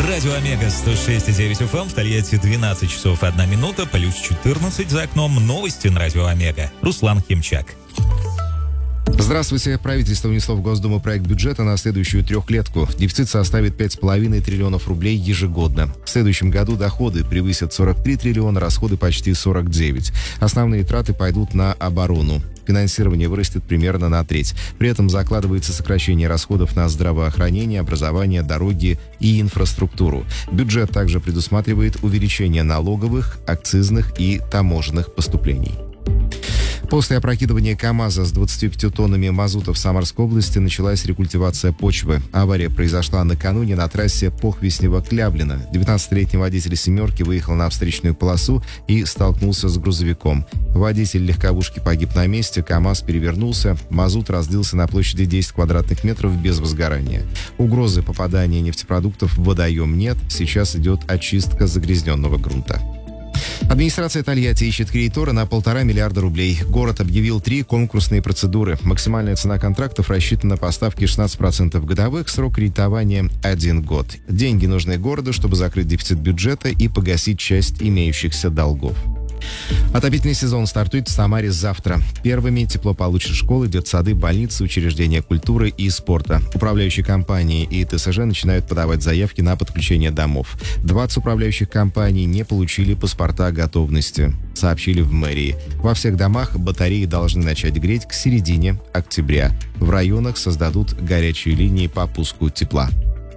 Радио Омега 106,9 FM, в Тольятти 12 часов 1 минута, плюс 14 за окном. Новости на Радио Омега. Руслан Химчак. Здравствуйте. Правительство внесло в Госдуму проект бюджета на следующую трехлетку. Дефицит составит 5,5 триллионов рублей ежегодно. В следующем году доходы превысят 43 триллиона, расходы почти 49. Основные траты пойдут на оборону. Финансирование вырастет примерно на треть. При этом закладывается сокращение расходов на здравоохранение, образование, дороги и инфраструктуру. Бюджет также предусматривает увеличение налоговых, акцизных и таможенных поступлений. После опрокидывания КАМАЗа с 25 тоннами мазута в Самарской области началась рекультивация почвы. Авария произошла накануне на трассе Похвеснево-Клявлино. 19-летний водитель «семерки» выехал на встречную полосу и столкнулся с грузовиком. Водитель легковушки погиб на месте, КАМАЗ перевернулся, мазут разлился на площади 10 квадратных метров без возгорания. Угрозы попадания нефтепродуктов в водоем нет, сейчас идет очистка загрязненного грунта. Администрация Тольятти ищет кредитора на 1,5 миллиарда рублей. Город объявил 3 конкурсные процедуры. Максимальная цена контрактов рассчитана на поставки 16% годовых, срок кредитования 1 год. Деньги нужны городу, чтобы закрыть дефицит бюджета и погасить часть имеющихся долгов. Отопительный сезон стартует в Самаре завтра. Первыми тепло получат школы, детсады, больницы, учреждения культуры и спорта. Управляющие компании и ТСЖ начинают подавать заявки на подключение домов. 20 управляющих компаний не получили паспорта готовности, сообщили в мэрии. Во всех домах батареи должны начать греть к середине октября. В районах создадут горячие линии по пуску тепла.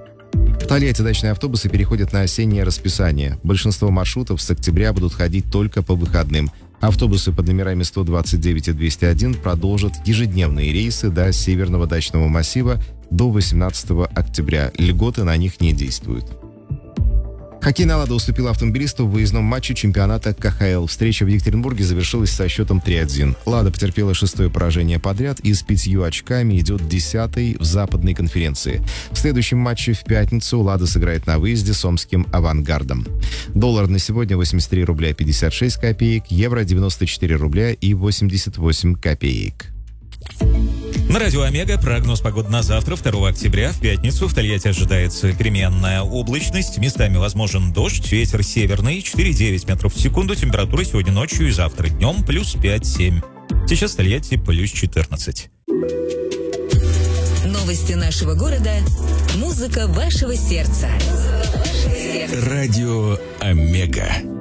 В Тольятти дачные автобусы переходят на осеннее расписание. Большинство маршрутов с октября будут ходить только по выходным. Автобусы под номерами 129 и 201 продолжат ежедневные рейсы до Северного дачного массива до 18 октября. Льготы на них не действуют. Хоккейная «Лада» уступила автомобилисту в выездном матче чемпионата КХЛ. Встреча в Екатеринбурге завершилась со счетом 3-1. «Лада» потерпела 6-е поражение подряд и с 5 очками идет 10-й в западной конференции. В следующем матче в пятницу «Лада» сыграет на выезде с омским «Авангардом». Доллар на сегодня 83 рубля 56 копеек, евро 94 рубля и 88 копеек. На Радио Омега прогноз погоды на завтра, 2 октября. В пятницу в Тольятти ожидается переменная облачность. Местами возможен дождь, ветер северный, 4,9 метров в секунду. Температура сегодня ночью и завтра днем плюс 5-7. Сейчас в Тольятти плюс 14. Новости нашего города. Музыка вашего сердца. Радио Омега.